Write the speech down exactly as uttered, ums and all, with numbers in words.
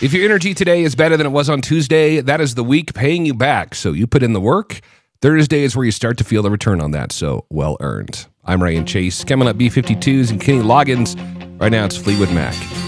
If your energy today is better than it was on Tuesday, that is the week paying you back. So you put in the work. Thursday is where you start to feel the return on that. So well earned. I'm Ryan Chase. Coming up, B fifty-twos and Kenny Loggins. Right now, it's Fleetwood Mac.